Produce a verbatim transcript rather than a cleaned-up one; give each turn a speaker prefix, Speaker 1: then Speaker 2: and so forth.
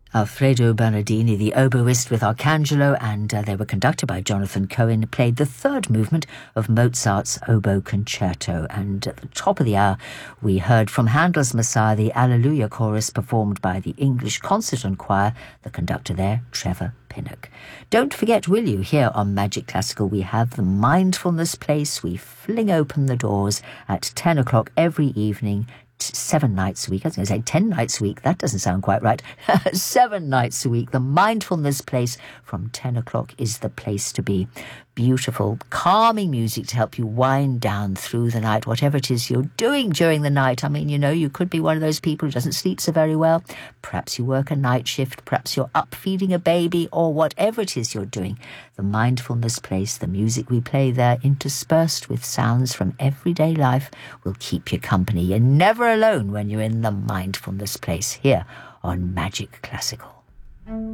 Speaker 1: Alfredo Bernardini, the oboist with Arcangelo, and uh, they were conducted by Jonathan Cohen, played the third movement of Mozart's Oboe Concerto. And at the top of the hour, we heard from Handel's Messiah, the Alleluia chorus performed by the English Concert and Choir, the conductor there, Trevor Pinnock. Don't forget, will you, here on Magic Classical, we have the Mindfulness Place. We fling open the doors at ten o'clock every evening, seven nights a week. I was going to say ten nights a week. That doesn't sound quite right. Seven nights a week. The Mindfulness Place from ten o'clock is the place to be. Beautiful, calming music to help you wind down through the night, whatever it is you're doing during the night. I mean, you know, you could be one of those people who doesn't sleep so very well. Perhaps you work a night shift. Perhaps you're up feeding a baby, or whatever it is you're doing. The Mindfulness Place, the music we play there, interspersed with sounds from everyday life, will keep you company. You're never alone when you're in the Mindfulness Place here on Magic Classical.